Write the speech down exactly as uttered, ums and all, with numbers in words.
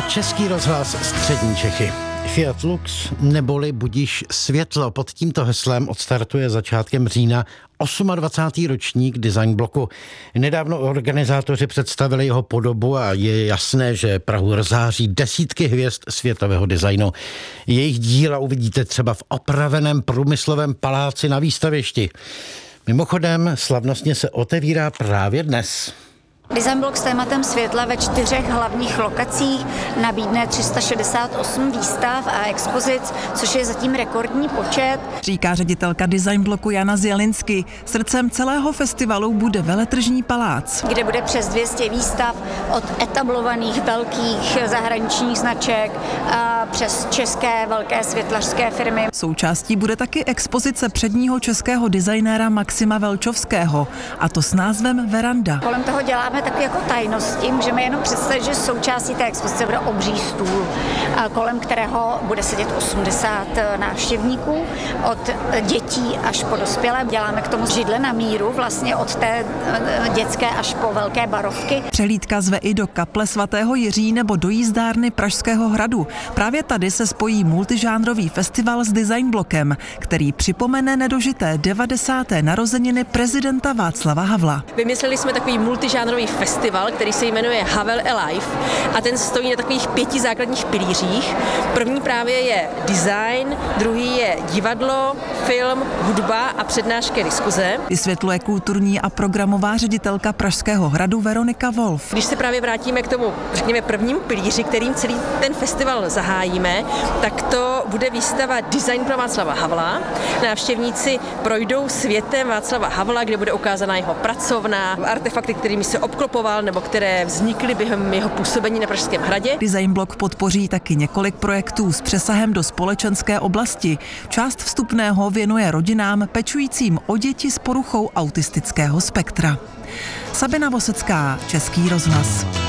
Český rozhlas Střední Čechy. Fiat Lux neboli Budiš světlo. Pod tímto heslem odstartuje začátkem října dvacátý osmý ročník Design bloku. Nedávno organizátoři představili jeho podobu a je jasné, že Prahu rozzáří desítky hvězd světového designu. Jejich díla uvidíte třeba v opraveném průmyslovém paláci na výstavišti. Mimochodem, slavnostně se otevírá právě dnes. Design blok s tématem světla ve čtyřech hlavních lokacích nabídne tři sta šedesát osm výstav a expozic, což je zatím rekordní počet. Říká ředitelka Design bloku Jana Zjelinsky. Srdcem celého festivalu bude veletržní palác, kde bude přes dvě stě výstav od etablovaných velkých zahraničních značek a přes české velké světlařské firmy. Součástí bude taky expozice předního českého designéra Maxima Velčovského, a to s názvem Veranda. Kolem toho děláme taky jako tajnosti. Můžeme jenom představit, že součástí té expozice bude obří stůl, kolem kterého bude sedět osmdesát návštěvníků, od dětí až po dospělé. Děláme k tomu židle na míru, vlastně od té dětské až po velké barovky. Přehlídka zve i do kaple svatého Jiří nebo do jízdárny Pražského hradu. Právě tady se spojí multižánrový festival s Design blokem, který připomene nedožité devadesáté narozeniny prezidenta Václava Havla. Vymysleli jsme takový multižánrový festival, který se jmenuje Havel Alive, a ten stojí na takových pěti základních pilířích. První právě je design, druhý je divadlo, film, hudba a přednášky, diskuze. Vysvětluje kulturní a programová ředitelka Pražského hradu Veronika Wolf. Když se právě vrátíme k tomu, řekněme, prvnímu pilíři, kterým celý ten festival zahájíme, tak to bude výstava Design pro Václava Havla. Návštěvníci projdou světem Václava Havla, kde bude ukázána jeho pracovna, artefakty, kterými se obklopoval nebo které vznikly během jeho působení na Pražském hradě. Design blok podpoří taky několik projektů s přesahem do společenské oblasti. Část vstupného věnuje rodinám pečujícím o děti s poruchou autistického spektra. Sabina Vosecká, Český rozhlas.